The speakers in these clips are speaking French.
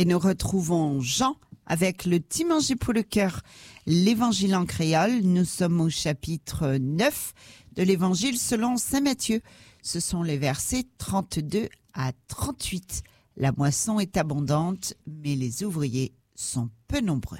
Et nous retrouvons Jean avec le petit manger pour le cœur, l'évangile en créole. Nous sommes au chapitre 9 de l'évangile selon saint Matthieu. Ce sont les versets 32 à 38. La moisson est abondante, mais les ouvriers sont peu nombreux.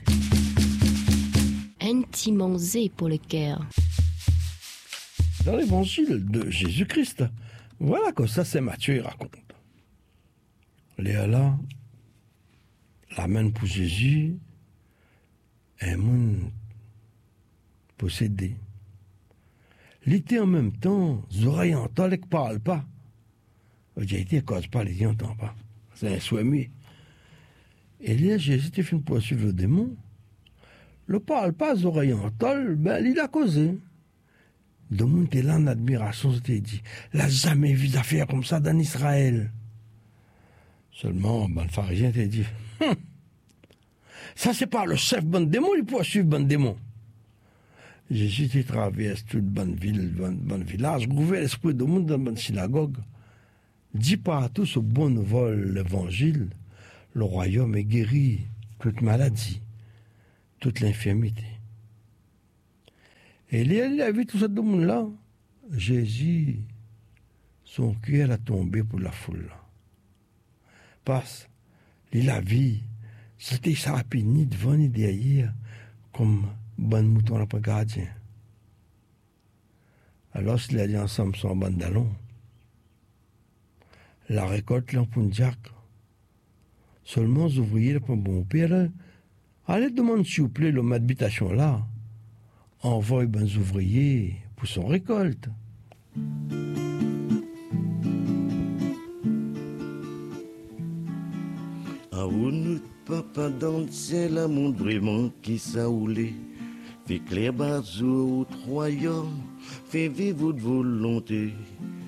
Un petit manger pour le cœur. Dans l'évangile de Jésus-Christ, voilà que ça c'est Matthieu raconte. Léa là, l'amène pour Jésus, un monde possédé. L'été en même temps, les oreilles entendent et ne parlent pas. J'ai été cause pas, les n'entendent pas. C'est un souhait. Et là, Jésus était fait poursuivre le démon. Le parle pas, les oreilles entendent, ben il a causé. Le monde était là en admiration, c'était dit. Il n'a jamais vu d'affaires comme ça dans Israël. Seulement, le pharisien t'a dit, ça c'est pas le chef bon démon, il poursuit bon démon. Jésus il traverse toute bonne ville, bon village, gouverne l'esprit du monde dans bonne synagogue. Dit partout ce bon vol l'évangile, le royaume est guéri, toute maladie, toute l'infirmité. Et il a vu tout ce monde-là. Jésus, son cœur a tombé pour la foule. Parce qu'il a vu, c'était ça rapide, ni devant ni derrière, comme bon mouton après gardien. Alors, s'il a dit ensemble son bandalon, la récolte là pour Jack. Seulement, les ouvriers pour bon père, allez demander s'il vous plaît, l'habitation là, envoie les ouvriers pour son récolte. Ah, où nous papa dans le ciel, un monde vraiment qui s'aoulé. Fait clair bazou au royaume, fait vivre votre volonté.